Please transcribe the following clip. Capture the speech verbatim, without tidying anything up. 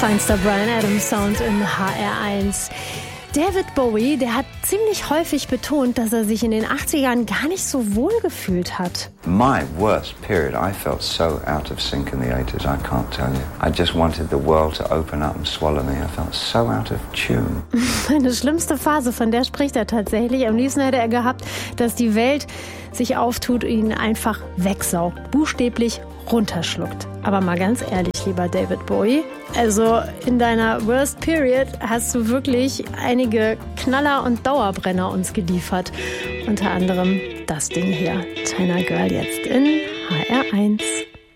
Feinster Bryan Adams Sound in H R eins. David Bowie, der hat ziemlich häufig betont, dass er sich in den achtzigern gar nicht so wohl gefühlt hat. My worst period, I felt so out of sync in the eighties, I can't tell you. I just wanted the world to open up and swallow me. I felt so out of tune. Meine schlimmste Phase, von der spricht er tatsächlich. Am liebsten hätte er gehabt, dass die Welt sich auftut und ihn einfach wegsaugt, buchstäblich runterschluckt. Aber mal ganz ehrlich, lieber David Bowie, also in deiner Worst Period hast du wirklich einige Knaller und Dauerbrenner uns geliefert. Unter anderem das Ding hier, China Girl, jetzt in H R eins.